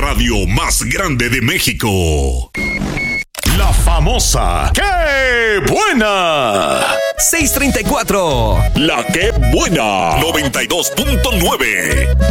radio más grande de México. La famosa ¡Qué buena! 634. La Qué Buena 92.9.